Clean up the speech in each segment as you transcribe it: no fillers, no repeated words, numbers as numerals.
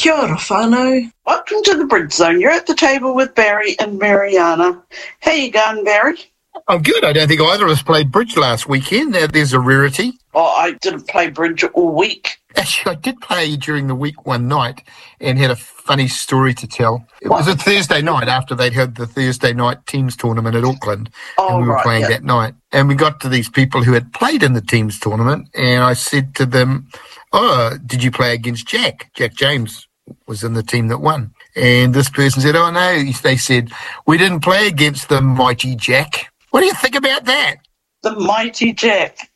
Kia ora whānau. Welcome to the Bridge Zone. You're at the table with Barry and Mariana. How you going, Barry? I'm good. I don't think either of us played bridge last weekend. There's a rarity. Oh, I didn't play bridge all week. Actually, I did play during the week one night and had a funny story to tell. It was a Thursday night after they'd had the Thursday night teams tournament at Auckland, and we were playing that night. And we got to these people who had played in the teams tournament, and I said to them, "Oh, did you play against Jack? Jack James was in the team that won." And this person said, "Oh, no." They said, "We didn't play against the mighty Jack." What do you think about that? The mighty Jack.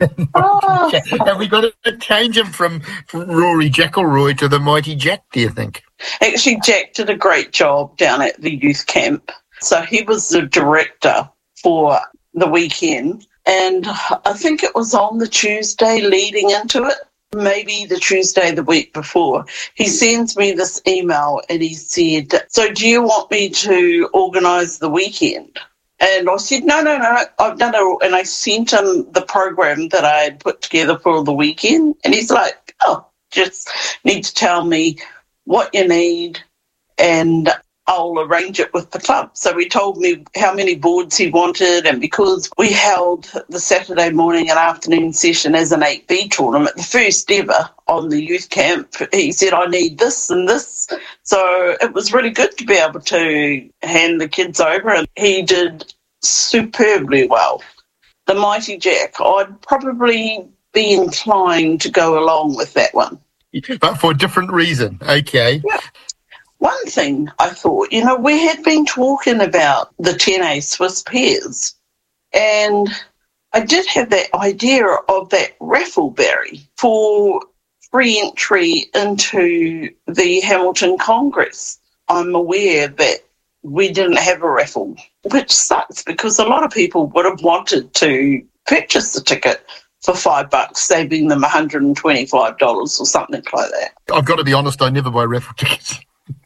Have we got to change him from Rory Jackleroy to the mighty Jack, do you think? Actually, Jack did a great job down at the youth camp. So he was the director for the weekend. And I think it was on the Tuesday leading into it, maybe the Tuesday the week before. He sends me this email and he said, "So do you want me to organise the weekend?" And I said, no, I've done it. And I sent him the program that I had put together for the weekend. And he's like, "Oh, just need to tell me what you need and I'll arrange it with the club." So he told me how many boards he wanted. And because we held the Saturday morning and afternoon session as an 8B tournament, the first ever on the youth camp, he said, "I need this and this." So it was really good to be able to hand the kids over, and he did superbly well. The mighty Jack, I'd probably be inclined to go along with that one. But for a different reason, okay. Yeah. One thing I thought, we had been talking about the 10A Swiss pairs, and I did have that idea of that raffle, Barry, for free entry into the Hamilton Congress. I'm aware that we didn't have a raffle, which sucks because a lot of people would have wanted to purchase the ticket for $5, saving them $125 or something like that. I've got to be honest, I never buy raffle tickets.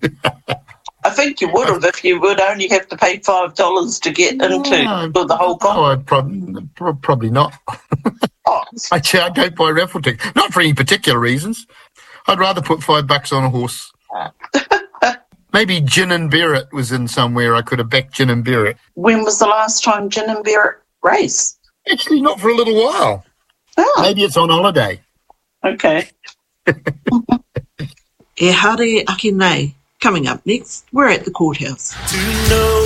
I think you would have if you would only have to pay $5 to get into the whole con. Probably not. I don't buy raffle tickets. Not for any particular reasons. I'd rather put $5 on a horse. Maybe Gin and Barrett was in somewhere. I could have backed Gin and Barrett. When was the last time Gin and Barrett raced? Actually, not for a little while. Oh. Maybe it's on holiday. Okay. E Hare Ake Nei. Coming up next, we're at the courthouse.